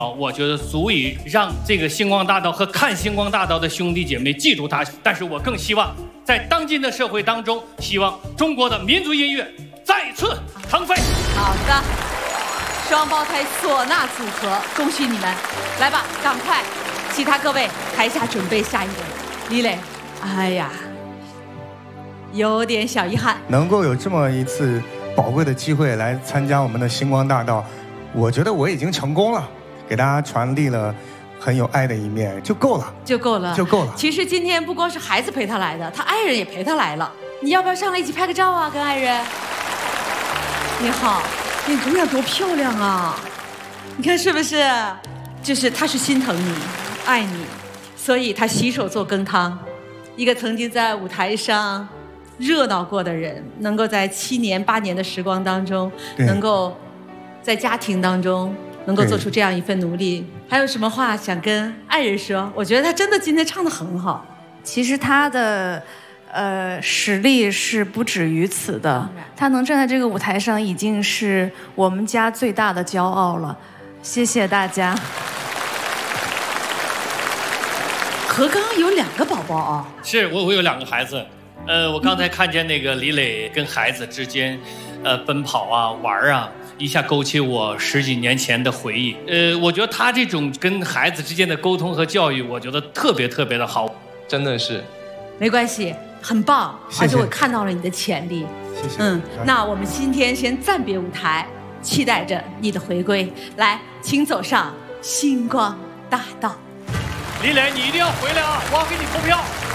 我觉得足以让这个星光大道和看星光大道的兄弟姐妹记住他。但是我更希望，在当今的社会当中，希望中国的民族音乐再次腾飞。 好的，双胞胎唢呐组合，恭喜你们！来吧，赶快，其他各位台下准备下一位。李磊，哎呀，有点小遗憾。 能够有这么一次宝贵的机会来参加我们的星光大道，我觉得我已经成功了。给大家传递了很有爱的一面，就够了， 就够了， 就够了。 其实今天不光是孩子陪他来的，他爱人也陪他来了。你要不要上来一起拍个照啊？跟爱人？你好，你姑娘多漂亮啊！你看是不是？就是他是心疼你，爱你，所以他洗手做羹汤。一个曾经在舞台上热闹过的人，能够在7年8年的时光当中，能够在家庭当中。能够做出这样一份努力，还有什么话想跟爱人说？我觉得他真的今天唱得很好。 其实他的实力是不止于此的，他能站在这个舞台上已经是我们家最大的骄傲了。谢谢大家。 何刚有2个宝宝啊？ 是我有2个孩子。我刚才看见那个李磊跟孩子之间，奔跑啊玩啊。一下勾起我10几年前的回忆。我觉得他这种跟孩子之间的沟通和教育，我觉得特别特别的好， 真的是。 没关系，很棒， 谢谢， 而且我看到了你的潜力。 谢谢。 那我们今天先暂别舞台，期待着你的回归。来，请走上星光大道。 李磊，你一定要回来啊！我要给你投票。